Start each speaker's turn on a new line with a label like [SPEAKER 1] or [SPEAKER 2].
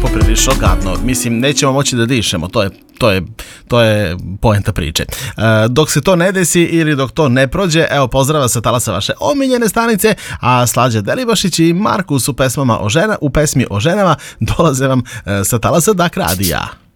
[SPEAKER 1] poprilično gadno. Mislim, nećemo moći da dišemo, to je poenta priče. Dok se to ne desi ili dok to ne prođe, evo pozdrava sa talasa vaše omiljene stanice, a Slađa Delibašić i Markus u pesmi o ženama dolaze vam sa talasa Dak radija.